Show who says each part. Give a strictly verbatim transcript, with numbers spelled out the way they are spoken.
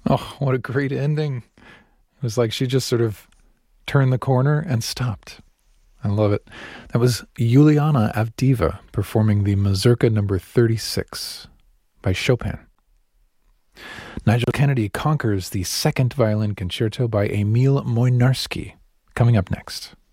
Speaker 1: Oh, what a great ending. It was like she just sort of turned the corner and stopped. I love it. That was Juliana Avdiva performing the Mazurka number thirty-six by Chopin. Nigel Kennedy conquers the second violin concerto by Emil Moynarsky, coming up next.